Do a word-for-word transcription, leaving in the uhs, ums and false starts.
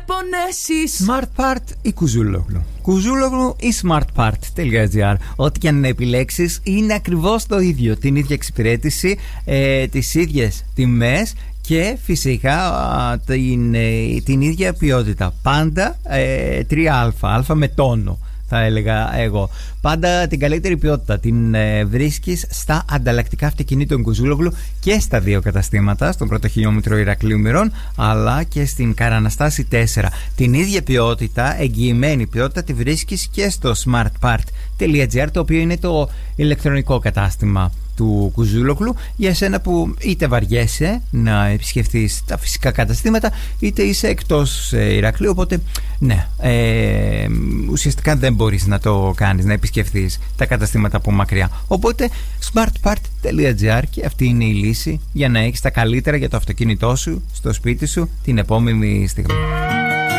πονέσεις. Smartpart ή Κουζούλογλου. Κουζούλογλου ή smartpart.gr. Ό,τι και αν επιλέξεις είναι ακριβώς το ίδιο. Την ίδια εξυπηρέτηση, ε, τις ίδιες τιμές και φυσικά την, ε, την ίδια ποιότητα. Πάντα ε, τρία α, α με τόνο θα έλεγα εγώ. Πάντα την καλύτερη ποιότητα την ε, βρίσκεις στα ανταλλακτικά αυτοκινήτων Κουζούλογλου και στα δύο καταστήματα, στον πρώτο χιλιόμετρο Ηρακλείου Μυρών, αλλά και στην Καραναστάση τέσσερα. Την ίδια ποιότητα, εγγυημένη ποιότητα, τη βρίσκεις και στο smartpart.gr, το οποίο είναι το ηλεκτρονικό κατάστημα του Κουζούλογλου, για εσένα που είτε βαριέσαι να επισκεφτείς τα φυσικά καταστήματα, είτε είσαι εκτός ε, Ηρακλείου, οπότε ναι, ε, ουσιαστικά δεν μπορείς να το κάνεις, να επισκεφτείς τα καταστήματα από μακριά. Οπότε smartpart.gr, και αυτή είναι η λύση για να έχεις τα καλύτερα για το αυτοκίνητό σου στο σπίτι σου την επόμενη στιγμή.